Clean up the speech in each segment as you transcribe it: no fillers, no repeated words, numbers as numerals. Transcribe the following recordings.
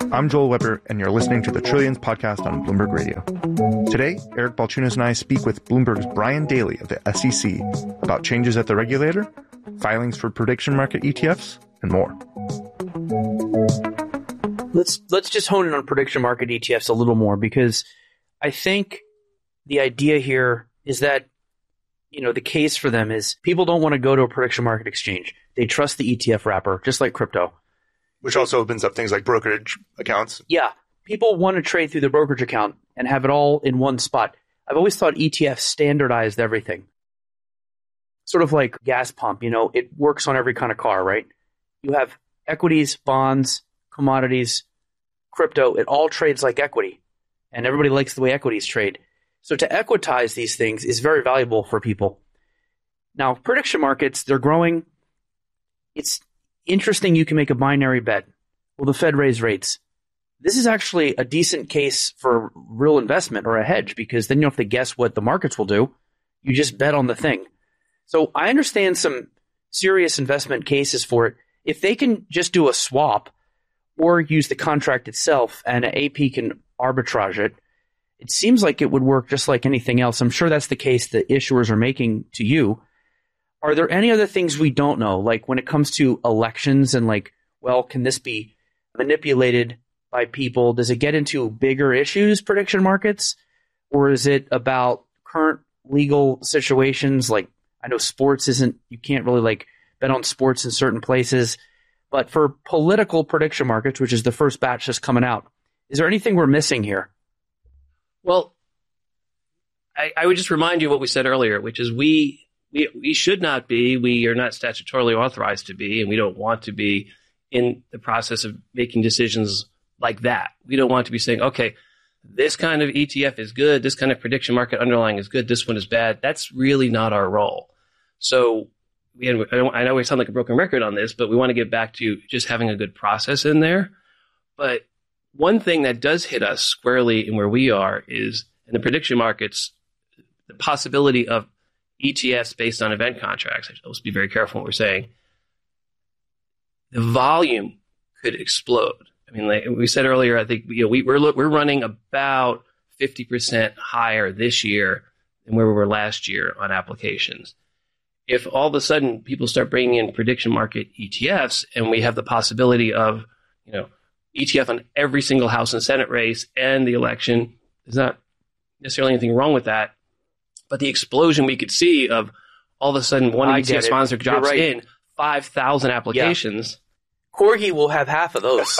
I'm Joel Weber, and you're listening to the Trillions podcast on Bloomberg Radio. Today, Eric Balchunas and I speak with Bloomberg's Brian Daly of the SEC about changes at the regulator, filings for prediction market ETFs, and more. Let's just hone in on prediction market ETFs a little more, because I think the idea here is that, the case for them is people don't want to go to a prediction market exchange. They trust the ETF wrapper, just like crypto. Which also opens up things like brokerage accounts. Yeah. People want to trade through the brokerage account and have it all in one spot. I've always thought ETFs standardized everything. Sort of like gas pump, it works on every kind of car, right? You have equities, bonds, commodities, crypto. It all trades like equity. And everybody likes the way equities trade. So to equitize these things is very valuable for people. Now, prediction markets, they're growing. It's interesting you can make a binary bet. Will the Fed raise rates? This is actually a decent case for real investment or a hedge, because then you don't have to guess what the markets will do. You just bet on the thing. So I understand some serious investment cases for it. If they can just do a swap or use the contract itself and an AP can arbitrage it, it seems like it would work just like anything else. I'm sure that's the case that issuers are making to you. Are there any other things we don't know? Like when it comes to elections and can this be manipulated by people? Does it get into bigger issues, prediction markets? Or is it about current legal situations? Like I know sports you can't really bet on sports in certain places. But for political prediction markets, which is the first batch that's coming out, is there anything we're missing here? Well, I would just remind you of what we said earlier, which is we should not be, we are not statutorily authorized to be, and we don't want to be in the process of making decisions like that. We don't want to be saying, okay, this kind of ETF is good, this kind of prediction market underlying is good, this one is bad. That's really not our role. So I know we sound like a broken record on this, but we want to get back to just having a good process in there. But one thing that does hit us squarely in where we are is in the prediction markets, the possibility of ETFs based on event contracts. Let's be very careful what we're saying. The volume could explode. I mean, like we said earlier, I think we're running about 50% higher this year than where we were last year on applications. If all of a sudden people start bringing in prediction market ETFs, and we have the possibility of ETF on every single House and Senate race and the election, there's not necessarily anything wrong with that. But the explosion we could see of all of a sudden one ETF sponsor drops in 5,000 applications. Yeah. Corgi will have half of those.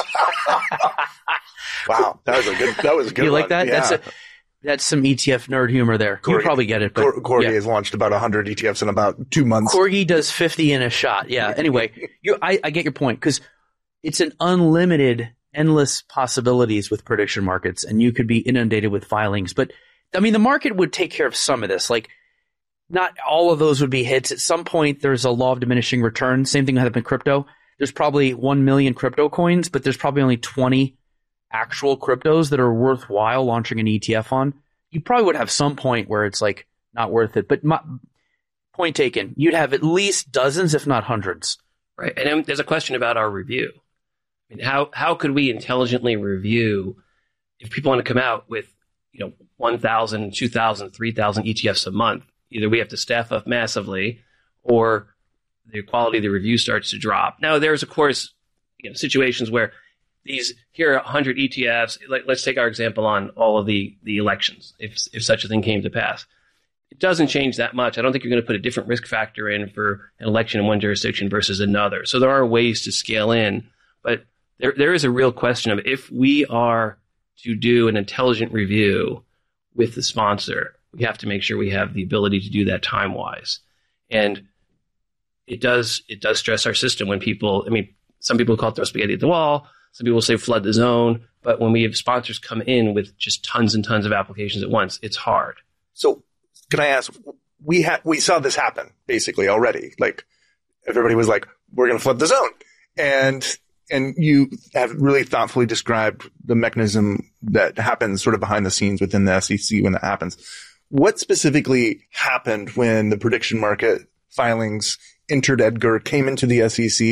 Wow, that was a good you one. Like that? Yeah. That's some ETF nerd humor there. You probably get it. But Corgi has launched about 100 ETFs in about 2 months. Corgi does 50 in a shot. Yeah. Anyway, I get your point, because it's an unlimited, endless possibilities with prediction markets, and you could be inundated with filings. But I mean, the market would take care of some of this. Not all of those would be hits. At some point, there's a law of diminishing returns. Same thing happened in crypto. There's probably 1 million crypto coins, but there's probably only 20 actual cryptos that are worthwhile launching an ETF on. You probably would have some point where it's not worth it. But point taken, you'd have at least dozens, if not hundreds. Right. And then there's a question about our review. I mean, how could we intelligently review if people want to come out with 1,000, 2,000, 3,000 ETFs a month? Either we have to staff up massively, or the quality of the review starts to drop. Now, there's of course situations where here are 100 ETFs. Let's take our example on all of the elections, if such a thing came to pass. It doesn't change that much. I don't think you're going to put a different risk factor in for an election in one jurisdiction versus another. So there are ways to scale in, but there is a real question of if we are to do an intelligent review with the sponsor, we have to make sure we have the ability to do that time-wise. And it does stress our system when some people call it throw spaghetti at the wall. Some people say flood the zone. But when we have sponsors come in with just tons and tons of applications at once, it's hard. So can I ask, we saw this happen basically already. Everybody was like, we're going to flood the zone. And you have really thoughtfully described the mechanism that happens sort of behind the scenes within the SEC when that happens. What specifically happened when the prediction market filings entered Edgar, came into the SEC,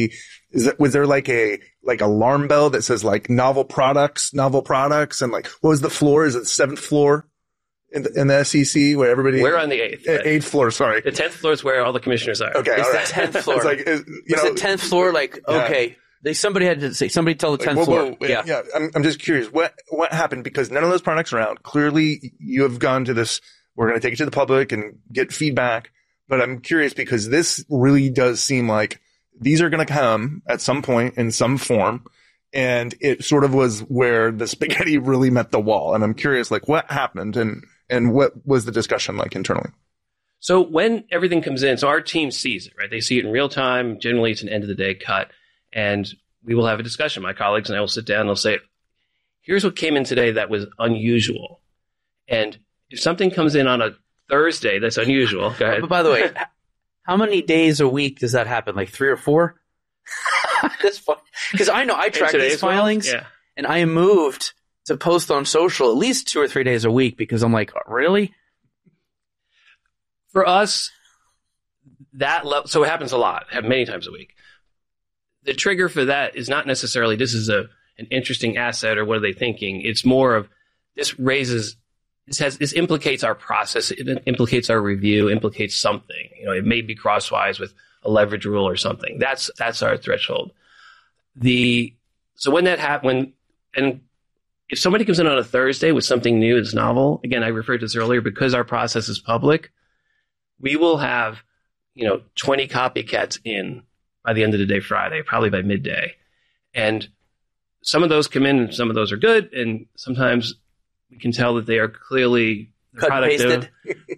Was there like a alarm bell that says like novel products, and like, what was the floor? Is it the 7th floor in the SEC where everybody? We're on the 8th. 8th floor, sorry. The 10th floor is where all the commissioners are. Okay, It's all the right. 10th floor. It's like, the 10th floor, like, okay. Somebody had to say, somebody tell the 10th whoa, floor. Yeah. I'm just curious. What happened? Because none of those products are out. Clearly, you have gone to this. We're going to take it to the public and get feedback. But I'm curious because this really does seem like these are going to come at some point in some form. And it sort of was where the spaghetti really met the wall. And I'm curious, like, what happened and what was the discussion like internally? So when everything comes in, so our team sees it, right? They see it in real time. Generally, it's an end of the day cut. And we will have a discussion. My colleagues and I will sit down and they'll say, here's what came in today that was unusual. And if something comes in on a Thursday that's unusual, go ahead. But by the way, how many days a week does that happen? Like 3 or 4? That's funny. Because I know I track these filings, and I am moved to post on social at least 2 or 3 days a week because I'm like, really? For us, so it happens a lot, many times a week. The trigger for that is not necessarily this is an interesting asset or what are they thinking. It's more of this implicates our process, it implicates our review, implicates something. It may be crosswise with a leverage rule or something. That's our threshold. So when that happens, and if somebody comes in on a Thursday with something new that's novel, again, I referred to this earlier, because our process is public, we will have 20 copycats in by the end of the day Friday, probably by midday. And some of those come in and some of those are good. And sometimes we can tell that they are clearly the product of,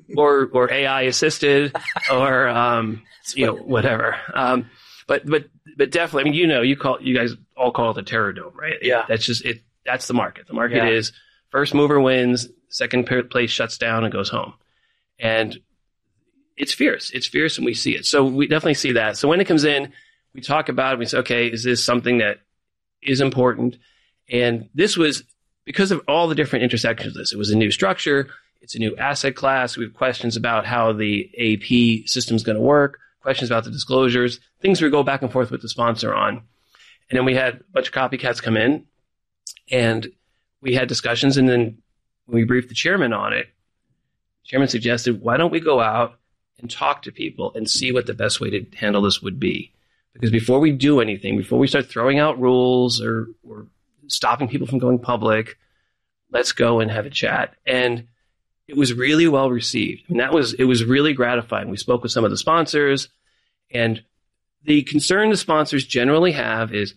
or AI assisted or, whatever. But definitely, you guys all call it the Terror Dome, right? Yeah. That's just it. That's the market. The market is first mover wins, second place shuts down and goes home. And it's fierce. It's fierce, and we see it. So we definitely see that. So when it comes in, we talk about it. We say, okay, is this something that is important? And this was because of all the different intersections of this. It was a new structure. It's a new asset class. We have questions about how the AP system is going to work, questions about the disclosures, things we go back and forth with the sponsor on. And then we had a bunch of copycats come in, and we had discussions. And then when we briefed the chairman on it, the chairman suggested, why don't we go out and talk to people and see what the best way to handle this would be? Because before we do anything, before we start throwing out rules or stopping people from going public, let's go and have a chat. And it was really well received. I mean, it was really gratifying. We spoke with some of the sponsors, and the concern the sponsors generally have is,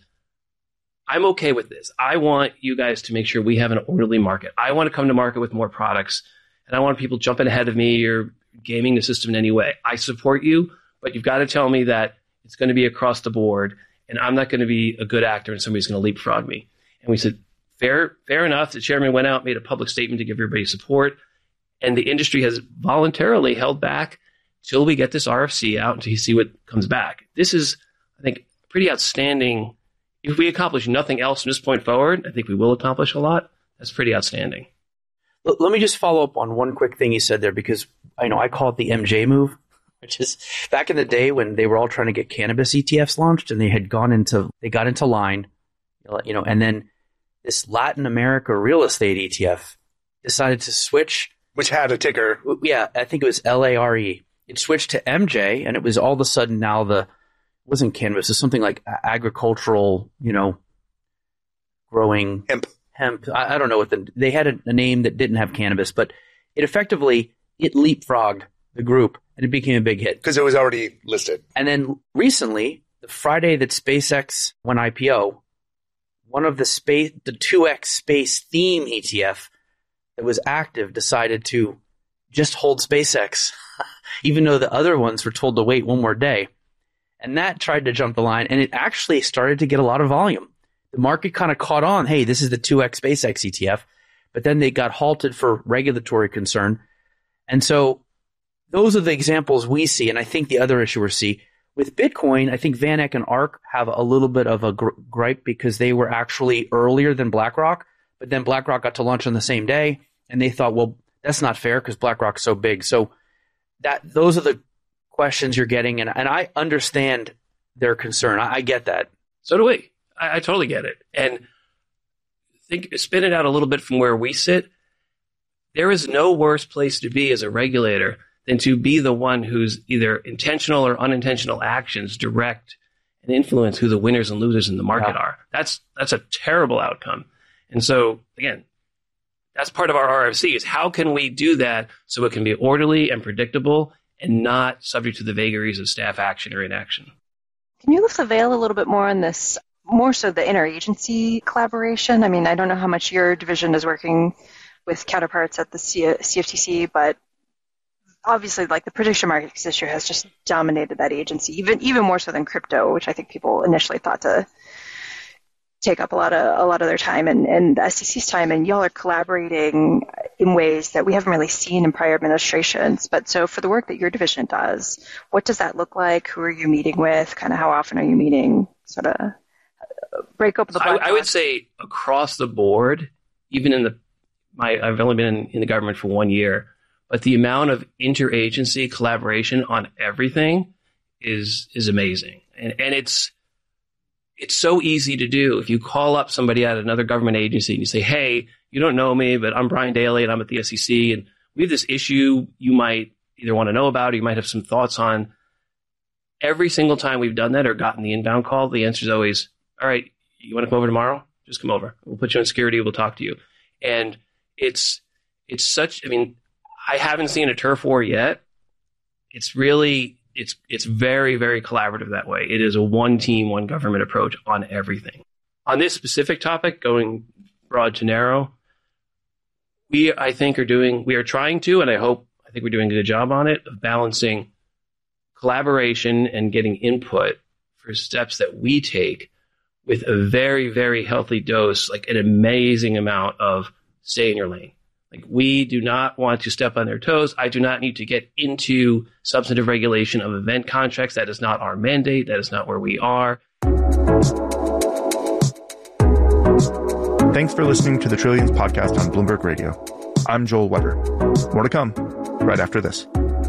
I'm okay with this. I want you guys to make sure we have an orderly market. I want to come to market with more products, and I want people jumping ahead of me or gaming the system in any way. I support you, but you've got to tell me that it's going to be across the board, and I'm not going to be a good actor and somebody's going to leapfrog me. And we said, fair enough. The chairman went out, made a public statement to give everybody support, and the industry has voluntarily held back till we get this RFC out and to see what comes back. This is, I think, pretty outstanding. If we accomplish nothing else from this point forward, I think we will accomplish a lot. That's pretty outstanding. Let me just follow up on one quick thing you said there, because I call it the MJ move, which is back in the day when they were all trying to get cannabis ETFs launched, and they got into line, and then this Latin America real estate ETF decided to switch. Which had a ticker. Yeah, I think it was LARE. It switched to MJ, and it was all of a sudden now it wasn't cannabis, it was something like agricultural, growing hemp. I don't know they had a name that didn't have cannabis, but it leapfrogged the group, and it became a big hit. Because it was already listed. And then recently, the Friday that SpaceX went IPO, one of the 2X space theme ETF that was active decided to just hold SpaceX, even though the other ones were told to wait one more day. And that tried to jump the line, and it actually started to get a lot of volume. The market kind of caught on, hey, this is the 2X SpaceX ETF, but then they got halted for regulatory concern. And so those are the examples we see, and I think the other issuers see. With Bitcoin, I think VanEck and ARK have a little bit of a gripe because they were actually earlier than BlackRock, but then BlackRock got to launch on the same day, and they thought, well, that's not fair because BlackRock's so big. So those are the questions you're getting, and I understand their concern. I get that. So do we. I totally get it. And spin it out a little bit from where we sit. There is no worse place to be as a regulator than to be the one whose either intentional or unintentional actions direct and influence who the winners and losers in the market are. That's a terrible outcome. And so, again, that's part of our RFC is how can we do that so it can be orderly and predictable and not subject to the vagaries of staff action or inaction. Can you lift the veil a little bit more on this, more so the interagency collaboration? I mean, I don't know how much your division is working with counterparts at the CFTC, but obviously, like, the prediction markets issue has just dominated that agency, even more so than crypto, which I think people initially thought to take up a lot of their time and the SEC's time. And y'all are collaborating in ways that we haven't really seen in prior administrations. But so for the work that your division does, what does that look like? Who are you meeting with? Kind of how often are you meeting? Sort of break open the black box. I would say across the board, even I've only been in the government for 1 year, but the amount of interagency collaboration on everything is amazing. And it's so easy to do. If you call up somebody at another government agency and you say, hey, you don't know me, but I'm Brian Daly and I'm at the SEC and we have this issue you might either want to know about or you might have some thoughts on. Every single time we've done that or gotten the inbound call, the answer is always, all right, you want to come over tomorrow? Just come over. We'll put you on security. We'll talk to you. And it's such, I mean, I haven't seen a turf war yet. It's really, it's very, very collaborative that way. It is a one team, one government approach on everything. On this specific topic, going broad to narrow, we are trying to, and I think we're doing a good job on it, of balancing collaboration and getting input for steps that we take with a very, very healthy dose, like an amazing amount of stay in your lane. Like, we do not want to step on their toes. I do not need to get into substantive regulation of event contracts. That is not our mandate. That is not where we are. Thanks for listening to the Trillions podcast on Bloomberg Radio. I'm Joel Weber. More to come right after this.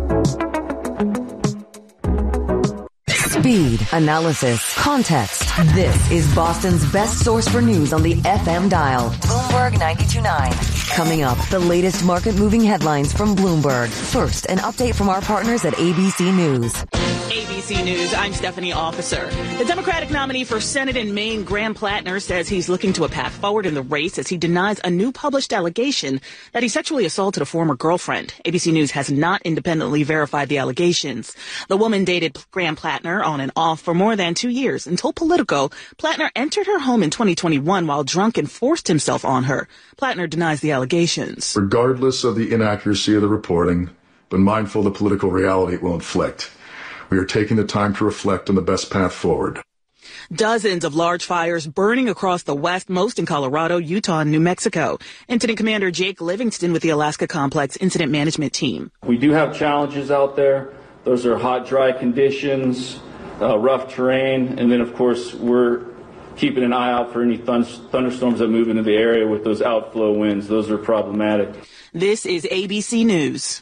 Speed, analysis, context. This is Boston's best source for news on the FM dial. Bloomberg 92.9. Coming up, the latest market-moving headlines from Bloomberg. First, an update from our partners at ABC News. ABC News, I'm Stephanie Officer. The Democratic nominee for Senate in Maine, Graham Plattner, says he's looking to a path forward in the race as he denies a new published allegation that he sexually assaulted a former girlfriend. ABC News has not independently verified the allegations. The woman dated Graham Plattner on and off for more than 2 years and told Politico Plattner entered her home in 2021 while drunk and forced himself on her. Plattner denies the allegations. Regardless of the inaccuracy of the reporting, but mindful of the political reality it will inflict, we are taking the time to reflect on the best path forward. Dozens of large fires burning across the West, most in Colorado, Utah, and New Mexico. Incident Commander Jake Livingston with the Alaska Complex Incident Management Team. We do have challenges out there. Those are hot, dry conditions, rough terrain, and then, of course, we're keeping an eye out for any thunderstorms that move into the area with those outflow winds. Those are problematic. This is ABC News.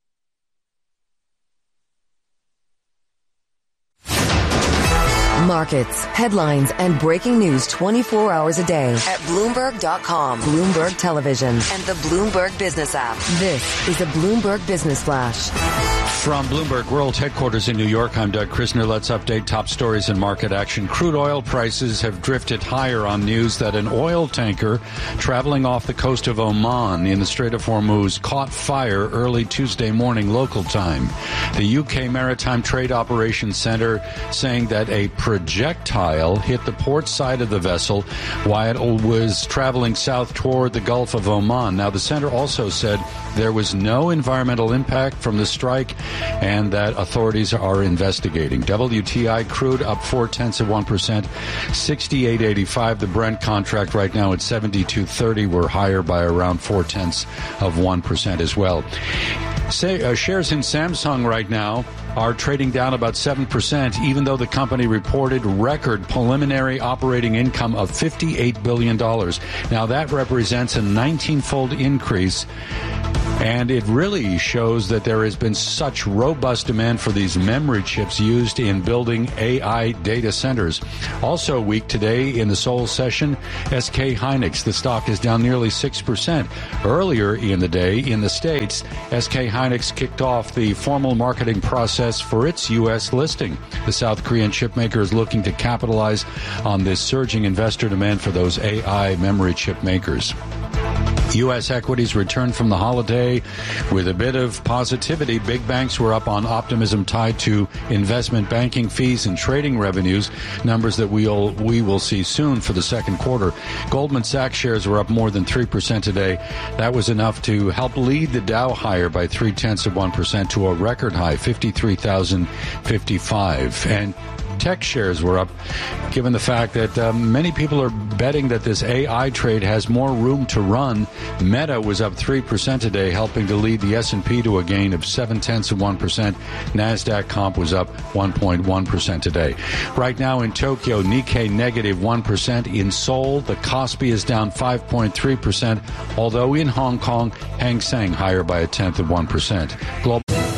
Markets, headlines, and breaking news 24 hours a day at Bloomberg.com, Bloomberg Television, and the Bloomberg Business app. This is a Bloomberg Business Flash. From Bloomberg World Headquarters in New York, I'm Doug Krisner. Let's update top stories in market action. Crude oil prices have drifted higher on news that an oil tanker traveling off the coast of Oman in the Strait of Hormuz caught fire early Tuesday morning local time. The UK Maritime Trade Operations Center saying that a projectile hit the port side of the vessel while it was traveling south toward the Gulf of Oman. Now, the center also said there was no environmental impact from the strike and that authorities are investigating. WTI crude up 0.4%, 68.85. The Brent contract right now at 72.30. We're higher by around 0.4% as well. Shares in Samsung right now are trading down about 7%, even though the company reported record preliminary operating income of $58 billion. Now, that represents a 19-fold increase, and it really shows that there has been such robust demand for these memory chips used in building AI data centers. Also weak today in the Seoul session, SK Hynix. The stock is down nearly 6%. Earlier in the day in the States, SK Hynix kicked off the formal marketing process for its U.S. listing. The South Korean chipmaker is looking to capitalize on this surging investor demand for those AI memory chip makers. U.S. equities returned from the holiday with a bit of positivity. Big banks were up on optimism tied to investment banking fees and trading revenues, numbers that we will see soon for the second quarter. Goldman Sachs shares were up more than 3% today. That was enough to help lead the Dow higher by 0.3% to a record high, 53,055. And tech shares were up, given the fact that many people are betting that this AI trade has more room to run. Meta was up 3% today, helping to lead the S&P to a gain of 0.7%. NASDAQ comp was up 1.1% today. Right now in Tokyo, Nikkei negative 1%. In Seoul, the Kospi is down 5.3%, although in Hong Kong, Hang Seng higher by 0.1%. Global